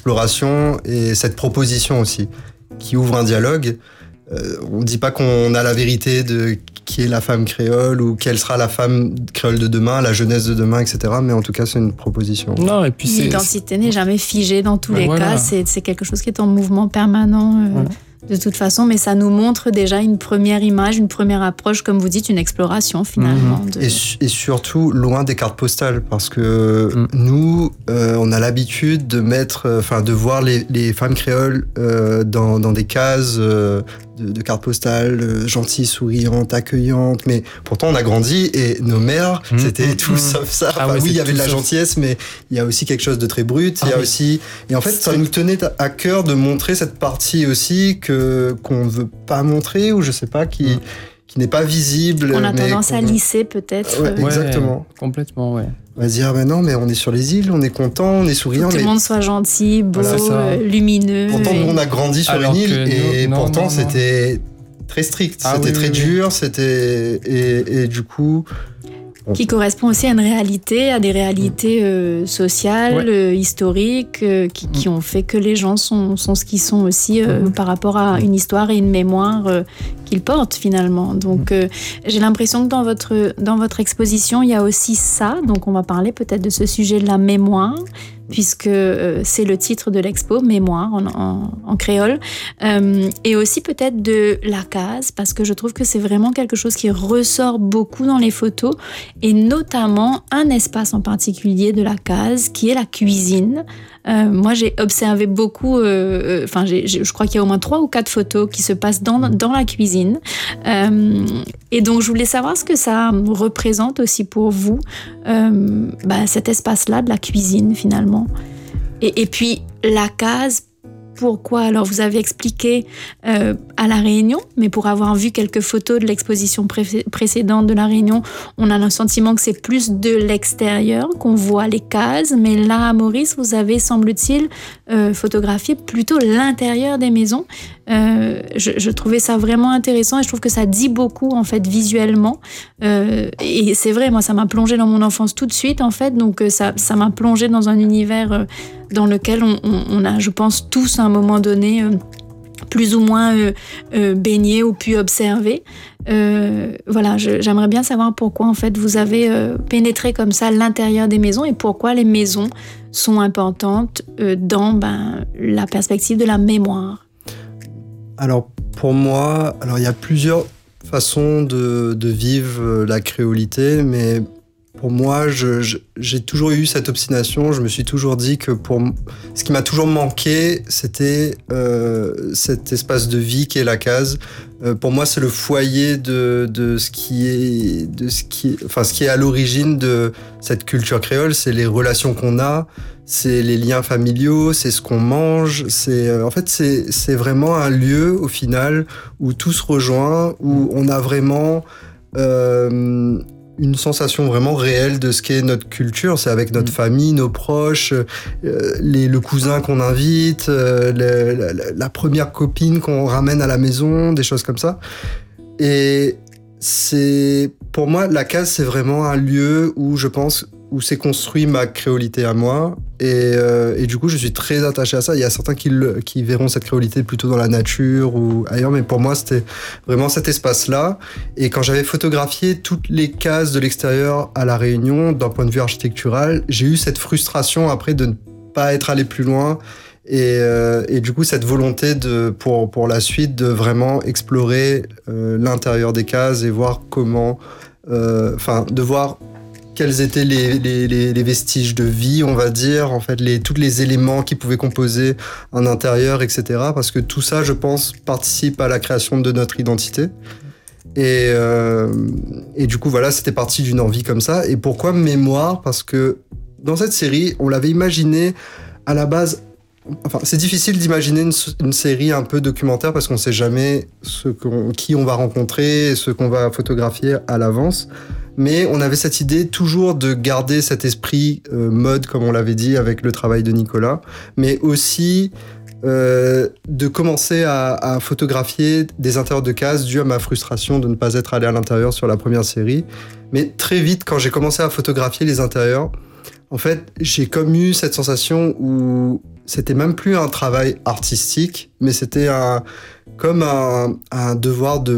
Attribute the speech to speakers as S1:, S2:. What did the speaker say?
S1: exploration et cette proposition aussi, qui ouvre un dialogue. On ne dit pas qu'on a la vérité de qui est la femme créole ou quelle sera la femme créole de demain, la jeunesse de demain, etc. Mais en tout cas, c'est une proposition.
S2: Non, et puis
S3: l'identité n'est jamais figée dans tous les cas. C'est quelque chose qui est en mouvement permanent. De toute façon, mais ça nous montre déjà une première image, une première approche, comme vous dites, une exploration finalement.
S1: Et surtout, loin des cartes postales, parce que nous, on a l'habitude de voir les femmes créoles dans des cases de cartes postales, gentilles, souriantes, accueillantes, mais pourtant on a grandi et nos mères, c'était tout sauf ça. Il y avait de la gentillesse, mais il y a aussi quelque chose de très brut. Et en fait, ça nous tenait à cœur de montrer cette partie aussi qu'on ne veut pas montrer, ou je sais pas, qui n'est pas visible.
S3: On a tendance à lisser peut-être.
S1: Ouais, exactement.
S2: Complètement, ouais.
S1: On va se dire, non, mais on est sur les îles, on est content, on est souriant.
S3: Tout le monde soit gentil, beau, lumineux.
S1: Pourtant, nous, on a grandi sur une île et pourtant, c'était très strict, c'était très dur, et du coup...
S3: Qui correspond aussi à une réalité, à des réalités sociales, historiques, qui ont fait que les gens sont ce qu'ils sont aussi par rapport à une histoire et une mémoire qu'ils portent finalement. Donc j'ai l'impression que dans votre exposition, il y a aussi ça. Donc on va parler peut-être de ce sujet de la mémoire, puisque c'est le titre de l'expo, Mémoire en créole, et aussi peut-être de la case, parce que je trouve que c'est vraiment quelque chose qui ressort beaucoup dans les photos, et notamment un espace en particulier de la case, qui est la cuisine. Moi, j'ai observé beaucoup, je crois qu'il y a au moins 3 ou 4 photos qui se passent dans la cuisine. Et donc, je voulais savoir ce que ça représente aussi pour vous, cet espace-là de la cuisine, finalement. Et puis, la case, pourquoi? Alors, vous avez expliqué à La Réunion, mais pour avoir vu quelques photos de l'exposition précédente de La Réunion, on a le sentiment que c'est plus de l'extérieur qu'on voit les cases. Mais là, à Maurice, vous avez, semble-t-il, photographié plutôt l'intérieur des maisons. Je trouvais ça vraiment intéressant et je trouve que ça dit beaucoup, en fait, visuellement. Et c'est vrai, moi, ça m'a plongé dans mon enfance tout de suite, en fait. Donc, ça m'a plongé dans un univers dans lequel on a, je pense, tous, à un moment donné, plus ou moins baigné ou pu observer. J'aimerais bien savoir pourquoi, en fait, vous avez pénétré comme ça l'intérieur des maisons et pourquoi les maisons sont importantes dans la perspective de la mémoire.
S1: Alors, pour moi, il y a plusieurs façons de vivre la créolité, mais pour moi, j'ai toujours eu cette obstination. Je me suis toujours dit que ce qui m'a toujours manqué, c'était cet espace de vie qui est la case. Pour moi, c'est le foyer de ce qui est à l'origine de cette culture créole. C'est les relations qu'on a, c'est les liens familiaux, c'est ce qu'on mange. C'est vraiment un lieu, au final, où tout se rejoint, où on a vraiment une sensation vraiment réelle de ce qu'est notre culture. C'est avec notre famille, nos proches, le cousin qu'on invite, la première copine qu'on ramène à la maison, des choses comme ça. Et pour moi, la case, c'est vraiment un lieu où je pense où s'est construit ma créolité à moi. Et du coup, je suis très attaché à ça. Il y a certains qui verront cette créolité plutôt dans la nature ou ailleurs, mais pour moi, c'était vraiment cet espace-là. Et quand j'avais photographié toutes les cases de l'extérieur à La Réunion, d'un point de vue architectural, j'ai eu cette frustration après de ne pas être allé plus loin. Et du coup, cette volonté pour la suite de vraiment explorer l'intérieur des cases et voir comment... de voir quels étaient les vestiges de vie, on va dire, en fait, tous les éléments qui pouvaient composer un intérieur, etc. Parce que tout ça, je pense, participe à la création de notre identité. Et du coup, voilà, c'était parti d'une envie comme ça. Et pourquoi Mémoire? Parce que dans cette série, on l'avait imaginé à la base... Enfin, c'est difficile d'imaginer une série un peu documentaire parce qu'on ne sait jamais qui on va rencontrer et ce qu'on va photographier à l'avance. Mais on avait cette idée toujours de garder cet esprit mode, comme on l'avait dit, avec le travail de Nicolas, mais aussi de commencer à photographier des intérieurs de cases dû à ma frustration de ne pas être allé à l'intérieur sur la première série. Mais très vite, quand j'ai commencé à photographier les intérieurs, En fait, j'ai comme eu cette sensation où c'était même plus un travail artistique, mais c'était comme un devoir de